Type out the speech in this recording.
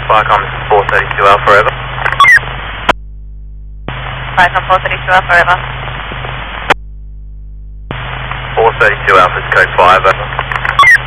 Flycom 432 Alpha, over. Flycom 432 Alpha, over. 432 Alpha is code 5, over.